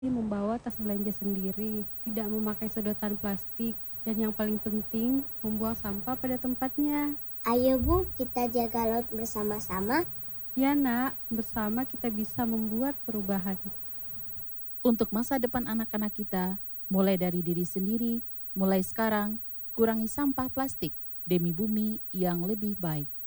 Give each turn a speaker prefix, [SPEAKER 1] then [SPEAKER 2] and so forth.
[SPEAKER 1] Membawa tas belanja sendiri, tidak memakai sedotan plastik, dan yang paling penting, membuang sampah pada tempatnya.
[SPEAKER 2] Ayo Bu, kita jaga laut bersama-sama.
[SPEAKER 1] Ya nak, bersama kita bisa membuat perubahan.
[SPEAKER 3] Untuk masa depan anak-anak kita, mulai dari diri sendiri, mulai sekarang, kurangi sampah plastik demi bumi yang lebih baik.